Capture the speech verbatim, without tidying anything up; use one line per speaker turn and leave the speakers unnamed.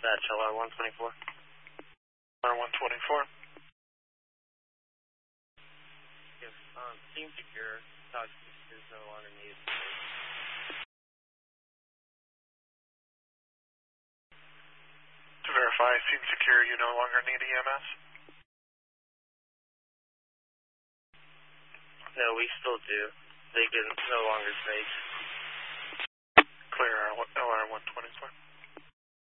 Dispatch, L R one twenty-four.
L R one twenty-four.
If um, Team Secure, Dodge is no longer needed.
To verify, Team Secure, you no longer need E M S?
No, we still do. They can no longer stage.
Clear L R one twenty-four.